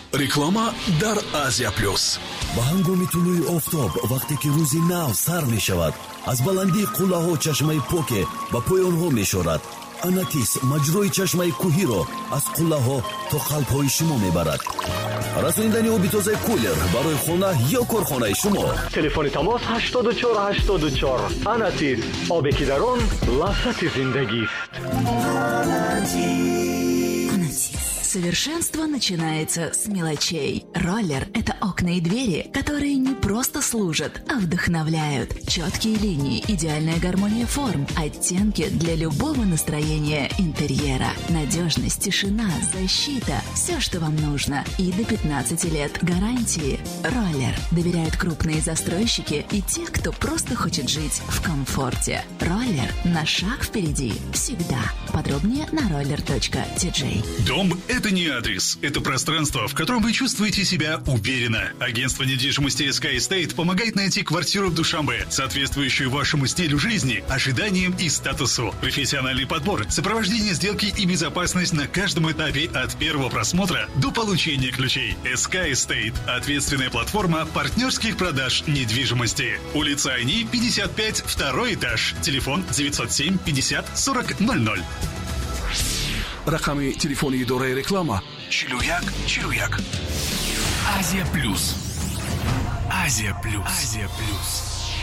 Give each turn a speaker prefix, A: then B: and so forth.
A: реклама дар Азия Плюс.
B: ба ҳангоми тулӯи офтоб вақте ки рӯзи нав сар мешавад, аз баландии қуллаҳо чашмаи поке ба поёнҳо мешорад. Анатис маҷрои чашмаи кӯҳиро аз қуллаҳо то қалбҳои шумо мебарад. расониндани оби тозаи кулер барои хона ё корхонаи шумо.
C: телефони тамос 8484. Анатис, обе ки дар он лаззати зиндагист.
D: Совершенство начинается с мелочей. Роллер – это окна и двери, которые не просто служат, а вдохновляют. Четкие линии, идеальная гармония форм, оттенки для любого настроения интерьера. Надежность, тишина, защита – все, что вам нужно. И до 15 лет гарантии. Роллер доверяют крупные застройщики и те, кто просто хочет жить в комфорте. Роллер – на шаг впереди. Всегда. Подробнее на roller.tj.
E: Дом – это не адрес. Это пространство, в котором вы чувствуете себя уверенно. Агентство недвижимости Sky Estate помогает найти квартиру в Душанбе, соответствующую вашему стилю жизни, ожиданиям и статусу. Профессиональный подбор, сопровождение сделки и безопасность на каждом этапе от первого просмотра до получения ключей. Sky Estate – ответственная платформа партнерских продаж недвижимости. Улица Айни, 55, второй этаж. Телефон 907 50 40 00.
A: рақами телефони идораи реклама 4141.
F: Азия Плюс. Азия Плюс. Азия Плюс.